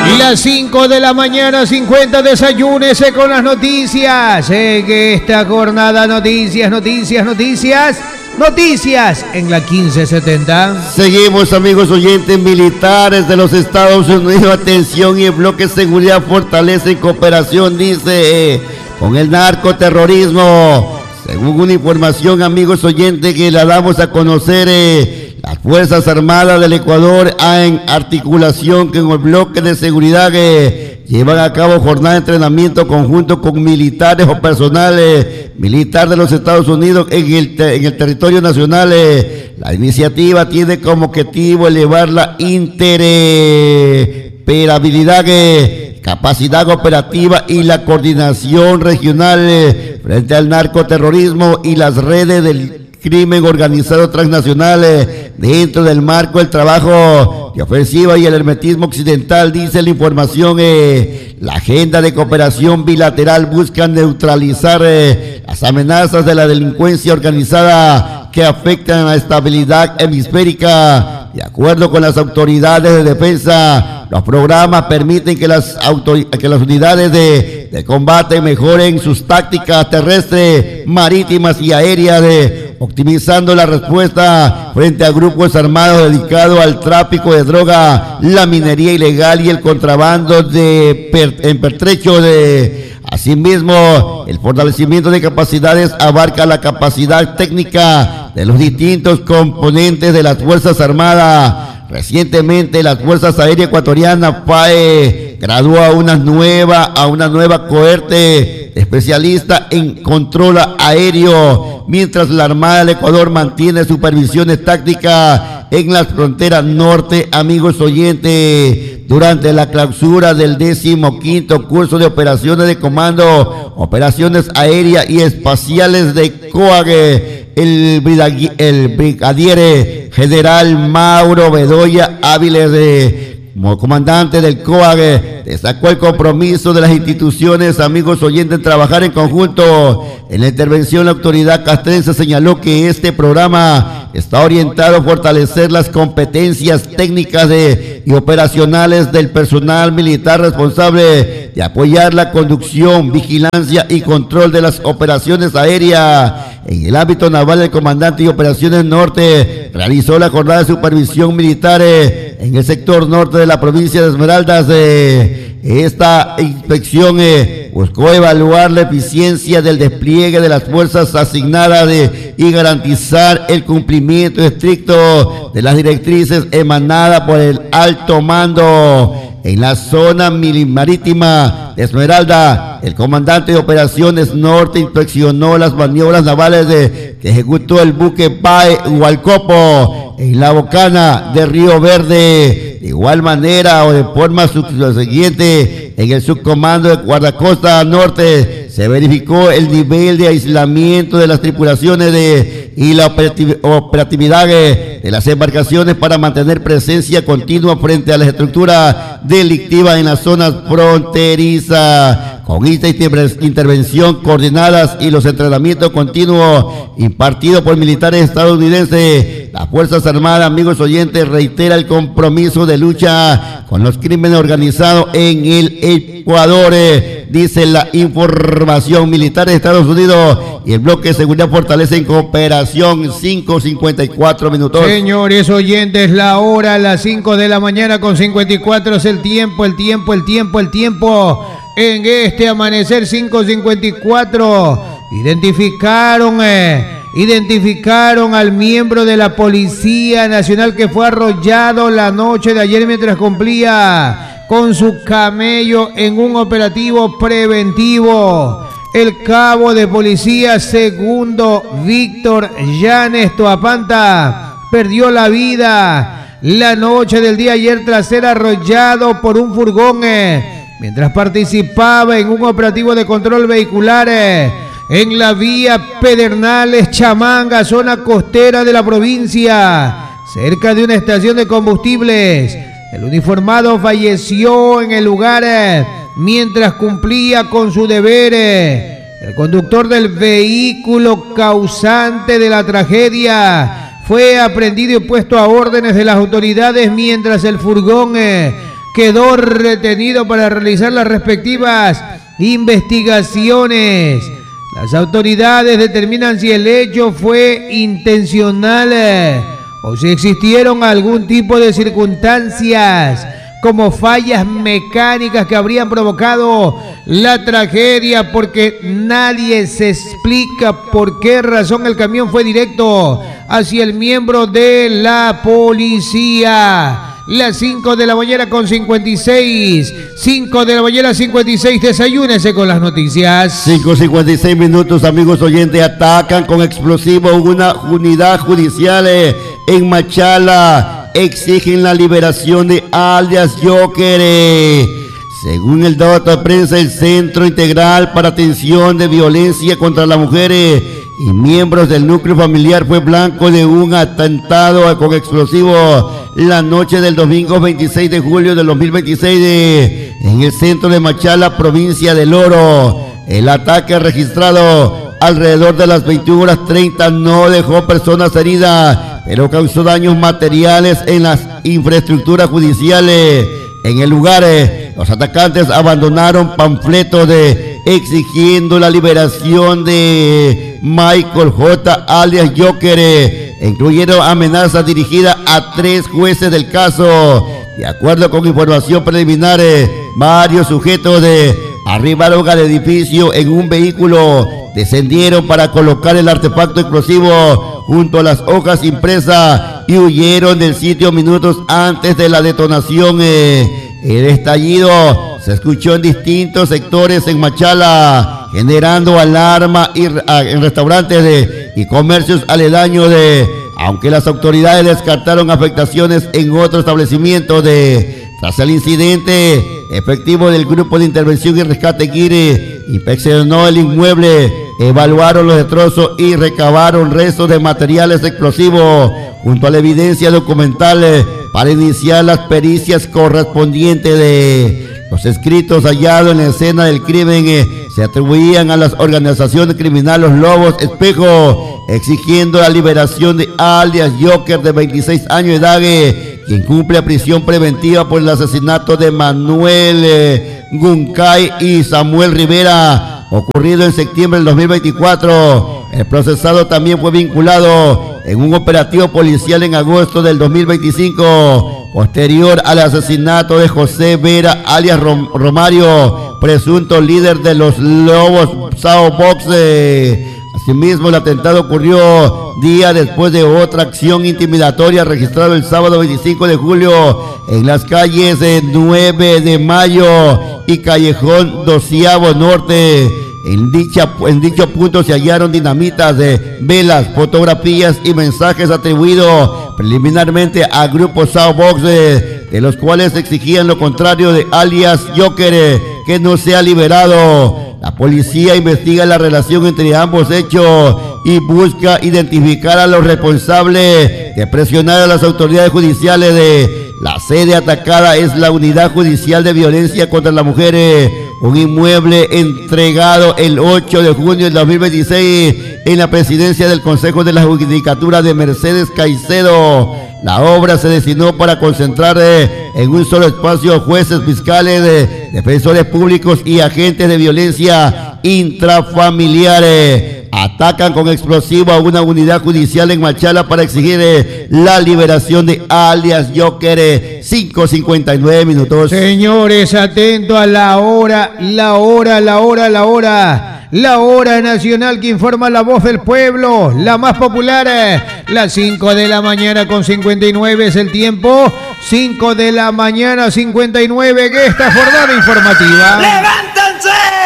Las 5 de la mañana, 50, desayúnese con las noticias. En esta jornada, noticias en la 1570. Seguimos, amigos oyentes. Militares de los Estados Unidos, atención, y el bloque de seguridad fortalece cooperación, dice, con el narcoterrorismo. Según una información, amigos oyentes, que la damos a conocer, las Fuerzas Armadas del Ecuador, en articulación con el bloque de seguridad, llevan a cabo jornada de entrenamiento conjunto con militares o personal militar de los Estados Unidos en el territorio nacional. La iniciativa tiene como objetivo elevar la interoperabilidad, capacidad operativa y la coordinación regional frente al narcoterrorismo y las redes del crimen organizado transnacional dentro del marco del trabajo de ofensiva y el hermetismo occidental, dice la información. La agenda de cooperación bilateral busca neutralizar las amenazas de la delincuencia organizada que afectan a la estabilidad hemisférica. De acuerdo con las autoridades de defensa, los programas permiten que las unidades de combate mejoren sus tácticas terrestres, marítimas y aéreas, optimizando la respuesta frente a grupos armados dedicados al tráfico de droga, la minería ilegal y el contrabando en pertrecho. Asimismo, el fortalecimiento de capacidades abarca la capacidad técnica de los distintos componentes de las Fuerzas Armadas. Recientemente, las Fuerzas Aéreas Ecuatorianas, FAE, graduó a una nueva cohorte especialista en control aéreo, mientras la Armada del Ecuador mantiene supervisiones tácticas en las fronteras norte, amigos oyentes. Durante la clausura del 15º curso de operaciones de comando, operaciones aéreas y espaciales de COAG, el brigadier general Mauro Bedoya Áviles, como comandante del COAG, destacó el compromiso de las instituciones, amigos oyentes, en trabajar en conjunto. En la intervención, la autoridad castrense señaló que este programa está orientado a fortalecer las competencias técnicas y operacionales del personal militar responsable de apoyar la conducción, vigilancia y control de las operaciones aéreas. En el ámbito naval, el comandante de Operaciones Norte realizó la jornada de supervisión militar en el sector norte de la provincia de Esmeraldas. Esta inspección buscó evaluar la eficiencia del despliegue de las fuerzas asignadas y garantizar el cumplimiento estricto de las directrices emanadas por el alto mando. En la zona marítima de Esmeralda, el comandante de Operaciones Norte inspeccionó las maniobras navales que ejecutó el buque PAE Hualcopo en la bocana de Río Verde. De igual manera o de forma subsiguiente, en el subcomando de Guardacosta Norte se verificó el nivel de aislamiento de las tripulaciones y la operatividad de las embarcaciones para mantener presencia continua frente a las estructuras delictivas en las zonas fronterizas. Con esta intervención coordinadas y los entrenamientos continuos impartidos por militares estadounidenses, las Fuerzas Armadas, amigos oyentes, reitera el compromiso de lucha con los crímenes organizados en el Ecuador, dice la información. Militares de Estados Unidos y el bloque de seguridad fortalecen cooperación. 5:54 minutos. Señores oyentes, la hora a las 5 de la mañana con 54 es el tiempo. En este amanecer 5:54 identificaron al miembro de la Policía Nacional que fue arrollado la noche de ayer mientras cumplía con su camello en un operativo preventivo. El cabo de policía segundo Víctor Llanes Toapanta perdió la vida la noche del día ayer tras ser arrollado por un furgón mientras participaba en un operativo de control vehicular en la vía Pedernales Chamanga, zona costera de la provincia, cerca de una estación de combustibles. El uniformado falleció en el lugar mientras cumplía con su deber. El conductor del vehículo causante de la tragedia fue aprehendido y puesto a órdenes de las autoridades, mientras el furgón quedó retenido para realizar las respectivas investigaciones. Las autoridades determinan si el hecho fue intencional o si existieron algún tipo de circunstancias como fallas mecánicas que habrían provocado la tragedia, porque nadie se explica por qué razón el camión fue directo hacia el miembro de la policía. Las 5 de la mañana con 56. 5 de la mañana 56. Desayúnese con las noticias. 5:56 minutos, amigos oyentes. Atacan con explosivo una unidad judicial en Machala. Exigen la liberación de alias Joker. Según el dato de prensa, el Centro Integral para Atención de Violencia contra las Mujeres y miembros del núcleo familiar fue blanco de un atentado con explosivo la noche del domingo 26 de julio del 2026 en el centro de Machala, provincia del Oro. El ataque registrado alrededor de las 21:30 no dejó personas heridas, pero causó daños materiales en las infraestructuras judiciales. En el lugar, los atacantes abandonaron panfletos exigiendo la liberación de Michael J. alias Joker. Incluyeron amenazas dirigidas a 3 jueces del caso. De acuerdo con información preliminar, varios sujetos arribaron al edificio en un vehículo, descendieron para colocar el artefacto explosivo junto a las hojas impresas y huyeron del sitio minutos antes de la detonación. El estallido se escuchó en distintos sectores en Machala, generando alarma en restaurantes y comercios aledaños aunque las autoridades descartaron afectaciones en otros establecimientos. Tras el incidente, efectivo del Grupo de Intervención y Rescate GIRE inspeccionó el inmueble, evaluaron los destrozos y recabaron restos de materiales explosivos junto a la evidencia documental para iniciar las pericias correspondientes. Los escritos hallados en la escena del crimen se atribuían a las organizaciones criminales Los Lobos Espejo, exigiendo la liberación de alias Joker, de 26 años de edad, quien cumple prisión preventiva por el asesinato de Manuel Guncay y Samuel Rivera, ocurrido en septiembre del 2024. El procesado también fue vinculado en un operativo policial en agosto del 2025, posterior al asesinato de José Vera, alias Romario, presunto líder de los Lobos Sao Box. Asimismo, el atentado ocurrió día después de otra acción intimidatoria registrada el sábado 25 de julio en las calles 9 de Mayo y Callejón 12º Norte. En dicho punto se hallaron dinamitas, velas, fotografías y mensajes atribuidos preliminarmente a Grupo Sao Box, de los cuales exigían lo contrario de alias Joker, que no sea liberado. La policía investiga la relación entre ambos hechos y busca identificar a los responsables de presionar a las autoridades judiciales. La sede atacada es la Unidad Judicial de Violencia contra las Mujeres, un inmueble entregado el 8 de junio del 2026 en la presidencia del Consejo de la Judicatura de Mercedes Caicedo. La obra se destinó para concentrar en un solo espacio jueces, fiscales, defensores públicos y agentes de violencia intrafamiliares. Atacan con explosivo a una unidad judicial en Machala para exigir la liberación de alias Joker. 5:59 minutos. Señores, atento a la hora nacional que informa la voz del pueblo, la más popular. Las 5 de la mañana con 59 es el tiempo. 5 de la mañana 59 que esta jornada informativa. ¡Levántense!